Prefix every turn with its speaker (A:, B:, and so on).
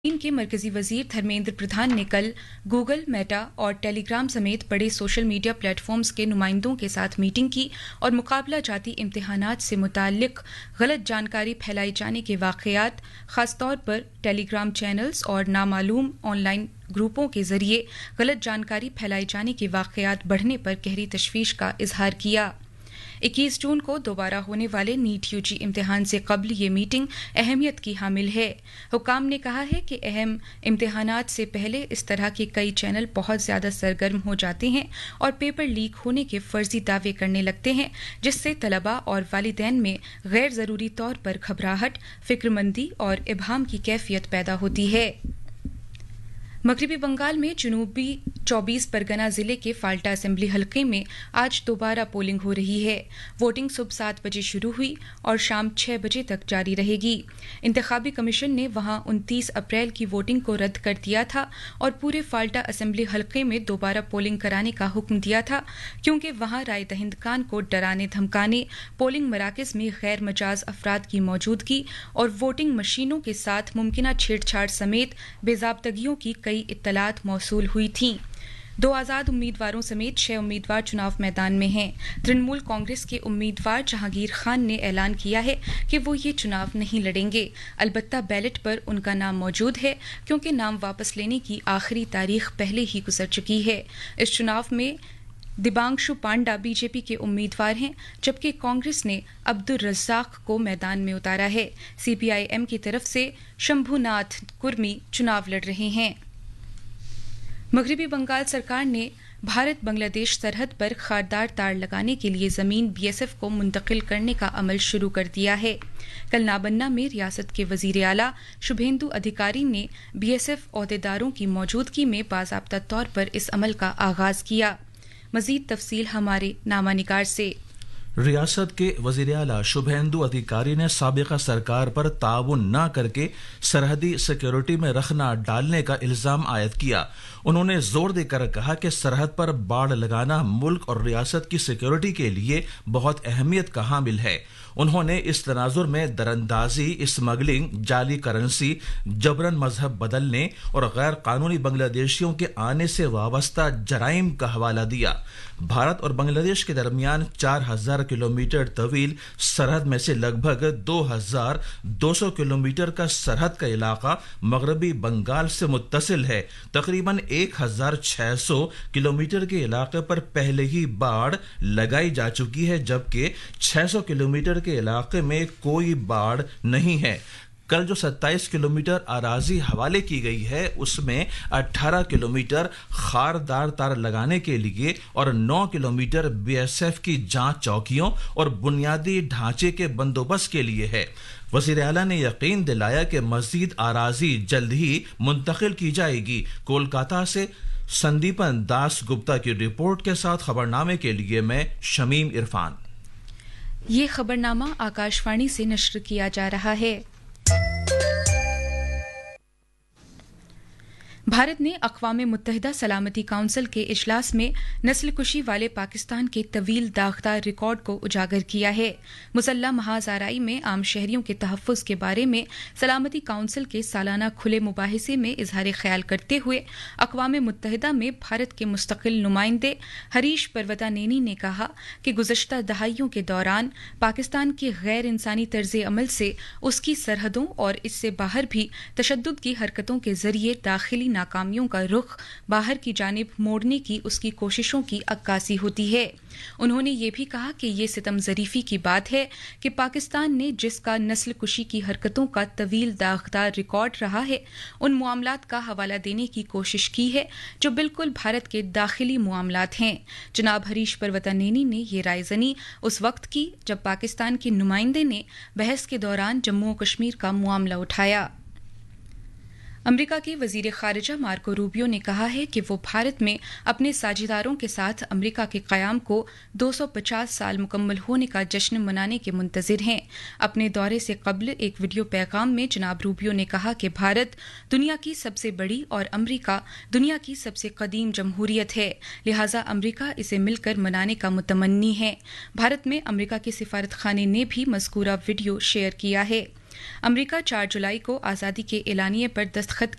A: चीन के मरकजी वजीर धर्मेंद्र प्रधान ने कल गूगल, मेटा और टेलीग्राम समेत बड़े सोशल मीडिया प्लेटफॉर्म्स के नुमाइंदों के साथ मीटिंग की और मुकाबला जाती इम्तिहानात से मुताल्लिक गलत जानकारी फैलाए जाने के वाक़यात, खासतौर पर टेलीग्राम चैनल्स और नामालूम ऑनलाइन ग्रुपों के जरिए गलत जानकारी फैलाए जाने के वाक़यात बढ़ने पर गहरी तशवीश का इजहार किया। 21 जून को दोबारा होने वाले नीट यूजी इम्तिहान से कबल ये मीटिंग अहमियत की हामिल है। हुकाम ने कहा है कि अहम इम्तिहानात से पहले इस तरह के कई चैनल बहुत ज़्यादा सरगर्म हो जाते हैं और पेपर लीक होने के फर्जी दावे करने लगते हैं, जिससे तलबा और वालिदैन में गैर ज़रूरी तौर पर घबराहट, फिक्रमंदी और इबहाम की कैफियत पैदा होती है। मगरबी बंगाल में जनूबी 24 परगना जिले के फाल्टा असेंबली हलके में आज दोबारा पोलिंग हो रही है। वोटिंग सुबह 7 बजे शुरू हुई और शाम 6 बजे तक जारी रहेगी। इंतखाबी कमीशन ने वहां 29 अप्रैल की वोटिंग को रद्द कर दिया था और पूरे फाल्टा असेंबली हलके में दोबारा पोलिंग कराने का हुक्म दिया था, क्योंकि वहां राय दहिंदगान को डराने धमकाने, पोलिंग मराकज में गैर मजाज अफराद की मौजूदगी और वोटिंग मशीनों के साथ मुमकिना छेड़छाड़ समेत बेजाब्तगियों की कई इत्तलात मौसूल हुई थीं। 2 आज़ाद उम्मीदवारों समेत 6 उम्मीदवार चुनाव मैदान में हैं। तृणमूल कांग्रेस के उम्मीदवार जहांगीर खान ने ऐलान किया है कि वो ये चुनाव नहीं लड़ेंगे। अलबत्ता बैलेट पर उनका नाम मौजूद है, क्योंकि नाम वापस लेने की आखिरी तारीख पहले ही गुजर चुकी है। इस चुनाव में दिबांशु पांडा बीजेपी के उम्मीदवार हैं, जबकि कांग्रेस ने अब्दुल रज़्ज़ाक को मैदान में उतारा है। सीपीआईएम की तरफ से शंभुनाथ कुर्मी चुनाव लड़ रहे हैं। मगरबी बंगाल सरकार ने भारत बांग्लादेश सरहद पर खारदार तार लगाने के लिए जमीन बीएसएफ को मुंतकिल करने का अमल शुरू कर दिया है। कल नाबन्ना में रियासत के वजीर आला शुभेंदु अधिकारी ने बीएसएफ ओहदेदारों की मौजूदगी में बाज़ाब्ता तौर पर इस अमल का आगाज किया। मजीद तफसील हमारे नामानिगार से।
B: रियासत के वज़ीर आला शुभेंदु अधिकारी ने साबिका सरकार पर ताउन न करके सरहदी सिक्योरिटी में रखना डालने का इल्जाम आयद किया। उन्होंने जोर देकर कहा कि सरहद पर बाड़ लगाना मुल्क और रियासत की सिक्योरिटी के लिए बहुत अहमियत का हामिल है। उन्होंने इस तनाजुर में दरअंदाजी, स्मगलिंग, जाली करेंसी, जबरन मजहब बदलने और गैर कानूनी बांग्लादेशियों के आने से वाबस्ता जराइम का हवाला दिया। भारत और बांग्लादेश के दरमियान 4000 किलोमीटर तवील सरहद में से लगभग 2200 किलोमीटर का सरहद का इलाका मगरबी बंगाल से मुत्तसिल है। तकरीबन 1600 किलोमीटर के इलाके पर पहले ही बाढ़ लगाई जा चुकी है, जबकि 600 किलोमीटर के इलाके में कोई बाढ़ नहीं है। कल जो 27 किलोमीटर अराजी हवाले की गई है, उसमें 18 किलोमीटर खारदार तार लगाने के लिए और 9 किलोमीटर बीएसएफ की जांच चौकियों और बुनियादी ढांचे के बंदोबस्त के लिए है। वज़ीर आला ने यकीन दिलाया कि मजीद अराजी जल्द ही मुंतकिल की जाएगी। कोलकाता से संदीपन दास गुप्ता की रिपोर्ट के साथ खबरनामे के लिए मैं शमीम इरफान।
A: ये खबरनामा आकाशवाणी से नश्र किया जा रहा है। भारत ने अक़वाम मुत्तहिदा सलामती काउंसिल के इजलास में नस्लकुशी वाले पाकिस्तान के तवील दागदार रिकॉर्ड को उजागर किया है। मुसल्लह महाज़ाराई में आम शहरियों के तहफ़्फ़ुज़ के बारे में सलामती काउंसिल के सालाना खुले मुबाहिसे में इजहार ख्याल करते हुए अक़वाम मुत्तहिदा में भारत के मुस्तक़िल नुमाइंदे हरीश पर्वतानेनी ने कहा कि गुज़श्ता दहाइयों के दौरान पाकिस्तान के गैर इंसानी तर्ज़ अमल से उसकी सरहदों और इससे बाहर भी तशद्दुद की हरकतों के ज़रिए दाखिली नाकामियों का रुख बाहर की जानिब मोड़ने की उसकी कोशिशों की अक्कासी होती है। उन्होंने ये भी कहा कि ये सितम ज़रीफ़ी की बात है कि पाकिस्तान ने जिसका नस्ल कुशी की हरकतों का तवील दागदार रिकॉर्ड रहा है, उन मामलात का हवाला देने की कोशिश की है जो बिल्कुल भारत के दाखिली मामलात हैं। जनाब हरीश पर्वतानेनी ने ये रायज़नी उस वक्त की जब पाकिस्तान के नुमाइंदे ने बहस के दौरान जम्मू कश्मीर का मामला उठाया। अमेरिका के वजीर खारिजा मार्को रूबियो ने कहा है कि वो भारत में अपने साझेदारों के साथ अमेरिका के क़याम को 250 साल मुकम्मल होने का जश्न मनाने के मुंतज़िर हैं। अपने दौरे से कबल एक वीडियो पैगाम में जनाब रूबियो ने कहा कि भारत दुनिया की सबसे बड़ी और अमेरिका दुनिया की सबसे कदीम जमहूरियत है, लिहाजा अमेरिका इसे मिलकर मनाने का मुतमन्नी है। भारत में अमेरिका के सिफारत खाने ने भी मज़कूरा वीडियो शेयर किया है। अमेरिका 4 जुलाई को आज़ादी के एलानिये पर दस्तखत